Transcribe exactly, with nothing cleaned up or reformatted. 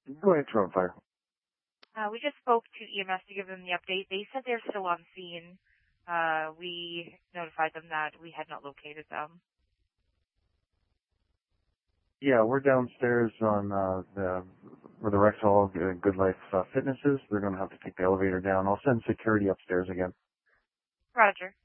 Go ahead, Toronto Fire. Uh, we just spoke to E M S to give them the update. They said they're still on scene. Uh, we notified them that we had not located them. Yeah, we're downstairs on uh, the where the Rexall uh, Good Life uh, Fitness is. They're going to have to take the elevator down. I'll send security upstairs again. Roger.